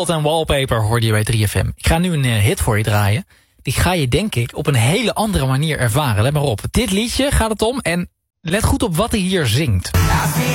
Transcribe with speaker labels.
Speaker 1: Salt en Wallpaper hoorde je bij 3FM. Ik ga nu een hit voor je draaien. Die ga je denk ik op een hele andere manier ervaren. Let maar op. Dit liedje gaat het om en let goed op wat hij hier zingt.